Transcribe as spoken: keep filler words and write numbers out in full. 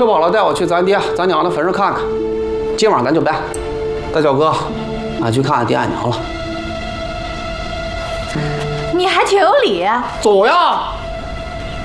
吃饱了带我去咱爹咱娘的坟上看看。今晚咱就办。大脚哥，俺去看俺爹俺娘了。 你还挺有理。 走呀！